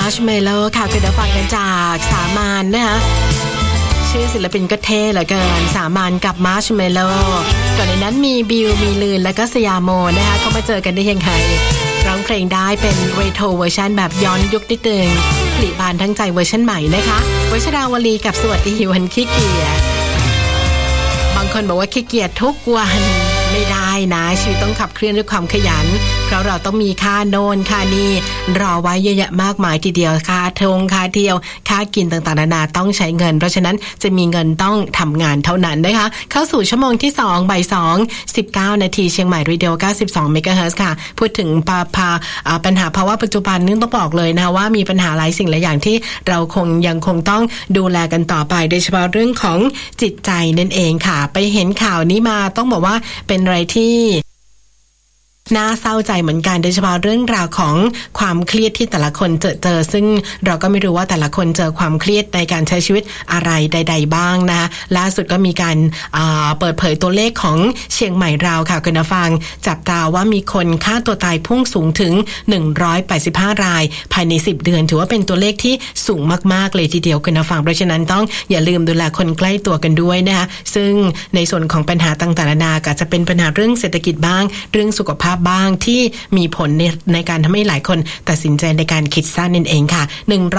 Marshmello ค่ะคือได้ฟังกันจากสามานนะคะชื่อศิลปินก็เท่เหลือเกินสามานกับ Marshmello ก่อนในนั้นมีบิวมีลืนและก็สยามโมนะคะเขามาเจอกันได้ยังไงร้องเพลงได้เป็นเรโทรเวอร์ชันแบบย้อนยุคนิดนึงผลิบานทั้งใจเวอร์ชันใหม่นะคะวชราวลีกับสวัสดีวันขี้เกียจบางคนบอกว่าขี้เกียจทุกวันไม่ได้นะชีวิตต้องขับเคลื่อนด้วยความขยันเพราะเราต้องมีค่าโน่นค่านี่รอไว้เยอะแยะมากมายทีเดียวค่าค่าเที่ยวค่ากินต่างๆนานาต้องใช้เงินเพราะฉะนั้นจะมีเงินต้องทำงานเท่านั้นนะคะเข้าสู่ชั่วโมงที่2บ่าย 2:19 นาทีเชียงใหม่เรดิโอ92 เมกะเฮิรตซ์ค่ะพูดถึงปัญหาภาวะปัจจุบันนึงต้องบอกเลยนะว่ามีปัญหาหลายสิ่งหลายอย่างที่เรายังคงต้องดูแลกันต่อไปโดยเฉพาะเรื่องของจิตใจนั่นเองค่ะไปเห็นข่าวนี้มาต้องบอกว่าเป็นอะไรที่น่าเศร้าใจเหมือนกันโดยเฉพาะเรื่องราวของความเครียดที่แต่ละคนเจอซึ่งเราก็ไม่รู้ว่าแต่ละคนเจอความเครียดในการใช้ชีวิตอะไรใดๆบ้างนะล่าสุดก็มีการเปิดเผยตัวเลขของเชียงใหม่เราค่ะคุณผู้ฟังจับตาว่ามีคนฆ่าตัวตายพุ่งสูงถึง185รายภายใน10เดือนถือว่าเป็นตัวเลขที่สูงมากๆเลยทีเดียวคุณผู้ฟังเพราะฉะนั้นต้องอย่าลืมดูแลคนใกล้ตัวกันด้วยนะคะซึ่งในส่วนของปัญหาต่างๆนานาก็จะเป็นปัญหาเรื่องเศรษฐกิจบ้างเรื่องสุขภาพบ้างที่มีผลในการทำให้หลายคนตัดสินใจในการคิดสั้นนั่นเองค่ะ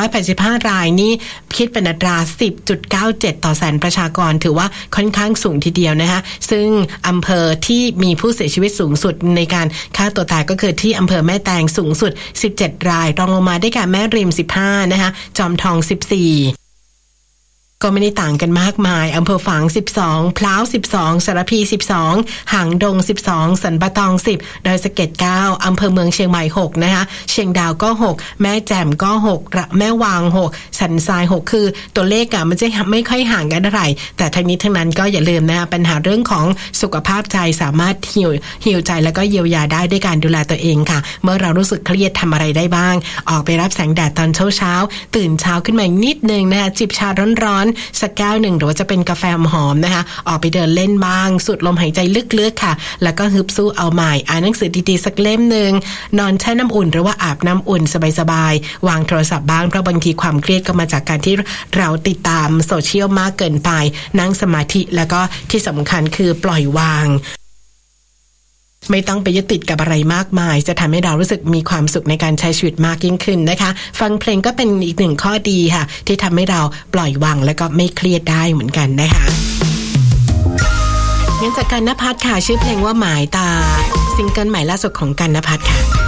185รายนี่คิดเป็นอัตรา 10.97 ต่อแสนประชากรถือว่าค่อนข้างสูงทีเดียวนะคะซึ่งอำเภอที่มีผู้เสียชีวิตสูงสุดในการฆ่าตัวตายก็คือที่อำเภอแม่แตงสูงสุด17รายรองลงมาได้แก่แม่ริม15นะคะจอมทอง14ก็ไม่ได้ต่างกันมากมายอำเภอฝาง12พร้าว12สารพี12หางดง12สันปะตอง10ดอยสะเก็ด9อำเภอเมืองเชียงใหม่6นะคะเชียงดาวก็6แม่แจ่มก็6แม่วาง6สันทราย6คือตัวเลขมันจะไม่ค่อยห่างกันเท่าไหร่แต่ทั้งนี้ทั้งนั้นก็อย่าลืมนะคะปัญหาเรื่องของสุขภาพใจสามารถฮีลใจแล้วก็เยียวยาได้ด้วยการดูแลตัวเองค่ะเมื่อเรารู้สึกเครียดทำอะไรได้บ้างออกไปรับแสงแดดตอนเช้าตื่นเช้าขึ้นมานิดนึงนะคะจิบชาร้อนสักแก้วหนึ่งหรือว่าจะเป็นกาแฟหอมนะคะออกไปเดินเล่นบ้างสูดลมหายใจลึกๆค่ะแล้วก็ฮึบสู้เอาใหม่อ่านหนังสือดีๆสักเล่มนึงนอนแช่น้ำอุ่นหรือว่าอาบน้ำอุ่นสบายๆวางโทรศัพท์บ้างเพราะบางทีความเครียดก็มาจากการที่เราติดตามโซเชียลมากเกินไปนั่งสมาธิแล้วก็ที่สำคัญคือปล่อยวางไม่ต้องไปยึดติดกับอะไรมากมายจะทำให้เรารู้สึกมีความสุขในการใช้ชีวิตมากยิ่งขึ้นนะคะฟังเพลงก็เป็นอีกหนึ่งข้อดีค่ะที่ทำให้เราปล่อยวางแล้วก็ไม่เครียดได้เหมือนกันนะคะงั้นจากกันณภัทรค่ะชื่อเพลงว่าหมายตาซิงเกิลใหม่ล่าสุดของกันณภัทรค่ะ